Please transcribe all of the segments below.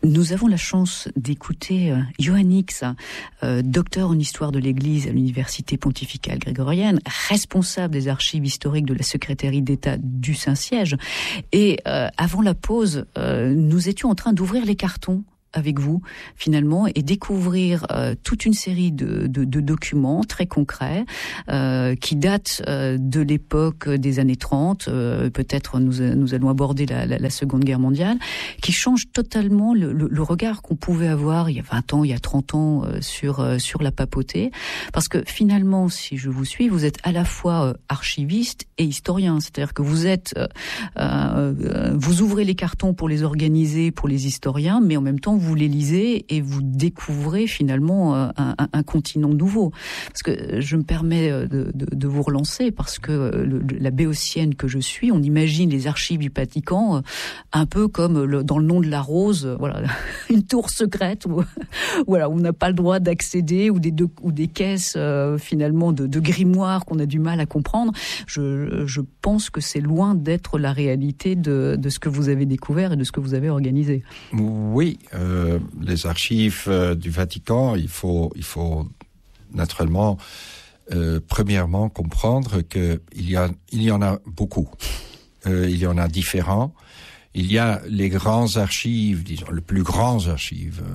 Nous avons la chance d'écouter Johann X, docteur en histoire de l'Église à l'Université pontificale grégorienne, responsable des archives historiques de la secrétairie d'État du Saint-Siège. Et avant la pause, nous étions en train d'ouvrir les cartons avec vous, finalement, et découvrir toute une série de documents très concrets qui datent de l'époque des années 30. Peut-être nous allons aborder la Seconde Guerre mondiale, qui changent totalement le regard qu'on pouvait avoir il y a 20 ans, il y a 30 ans sur la papauté. Parce que finalement, si je vous suis, vous êtes à la fois archiviste et historien. C'est-à-dire que vous êtes, vous ouvrez les cartons pour les organiser, pour les historiens, mais en même temps, vous les lisez et vous découvrez finalement un continent nouveau. Parce que je me permets de vous relancer, parce que la béotienne que je suis, on imagine les archives du Vatican un peu comme dans le nom de la rose, voilà, une tour secrète où, voilà, on n'a pas le droit d'accéder, ou des caisses finalement de grimoires qu'on a du mal à comprendre. Je pense que c'est loin d'être la réalité de ce que vous avez découvert et de ce que vous avez organisé. Oui, les archives du Vatican, il faut naturellement premièrement comprendre que il y en a beaucoup. Il y en a différents. Il y a les grands archives, disons les plus grands archives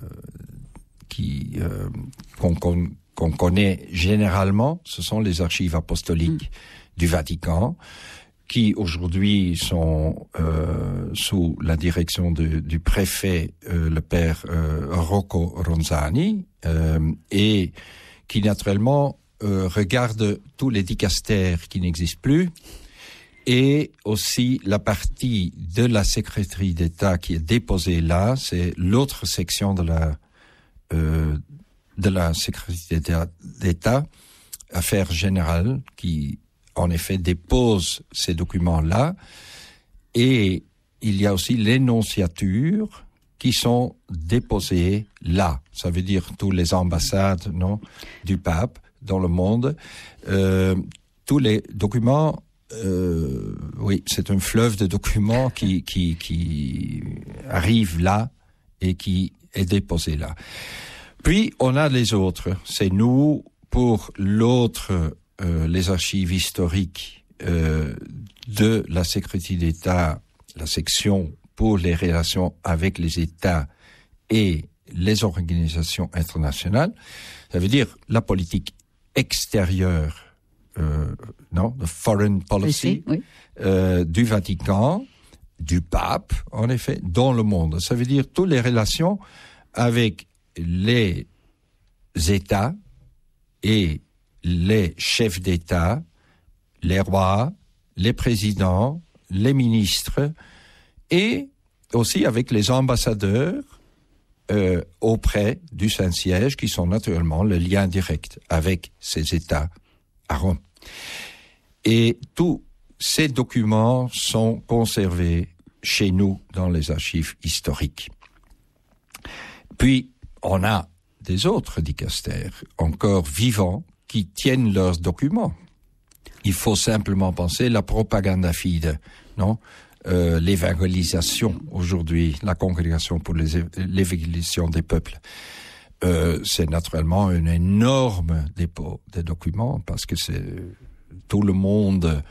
qu'on connaît généralement. Ce sont les archives apostoliques du Vatican, qui aujourd'hui sont sous la direction du préfet, le père Rocco Ronzani, et qui naturellement regarde tous les dicastères qui n'existent plus, et aussi la partie de la secrétaire d'État qui est déposée là. C'est l'autre section de la secrétaire d'État, Affaires générales, qui en effet dépose ces documents-là. Et il y a aussi les nonciatures qui sont déposées là. Ça veut dire tous les ambassades, du pape dans le monde. Tous les documents, oui, c'est un fleuve de documents qui arrive là et qui est déposé là. Puis on a les autres. C'est nous, pour l'autre, les archives historiques de la Secrétaire d'État, la section pour les relations avec les États et les organisations internationales. Ça veut dire la politique extérieure, the foreign policy, oui. Du Vatican, du pape, en effet, dans le monde. Ça veut dire toutes les relations avec les États et les chefs d'État, les rois, les présidents, les ministres, et aussi avec les ambassadeurs auprès du Saint-Siège, qui sont naturellement le lien direct avec ces États à Rome. Et tous ces documents sont conservés chez nous dans les archives historiques. Puis, on a des autres dicastères encore vivants qui tiennent leurs documents. Il faut simplement penser la propaganda fide, l'évangélisation aujourd'hui, la congrégation pour l'évangélisation des peuples. C'est naturellement un énorme dépôt de documents, parce que c'est tout le monde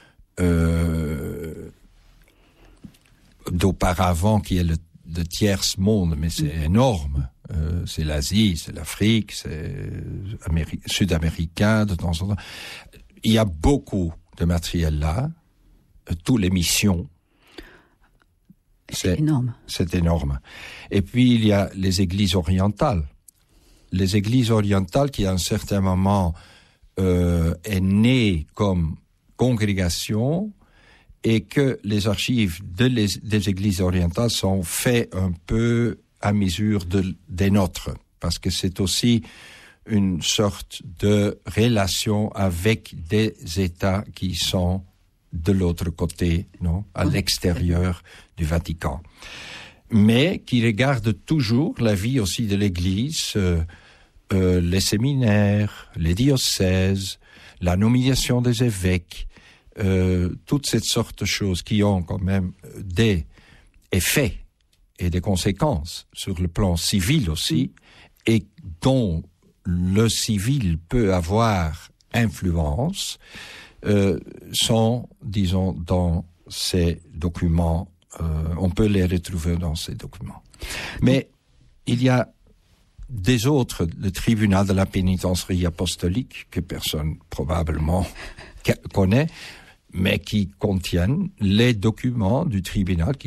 d'auparavant qui est le tiers monde, mais c'est énorme. C'est l'Asie, c'est l'Afrique, c'est sud-américain de temps en temps. Il y a beaucoup de matériel là, toutes les missions. C'est énorme. C'est énorme. Et puis il y a les églises orientales. Les églises orientales qui à un certain moment est née comme congrégation, et que les archives des églises orientales sont faites un peu à mesure des nôtres, parce que c'est aussi une sorte de relation avec des États qui sont de l'autre côté, à l'extérieur du Vatican, mais qui regardent toujours la vie aussi de l'Église, les séminaires, les diocèses, la nomination des évêques, toutes ces sortes de choses qui ont quand même des effets et des conséquences sur le plan civil aussi, et dont le civil peut avoir influence, sont, disons, dans ces documents. On peut les retrouver dans ces documents. Mais il y a des autres, le tribunal de la pénitencerie apostolique, que personne probablement connaît, mais qui contiennent les documents du tribunal qui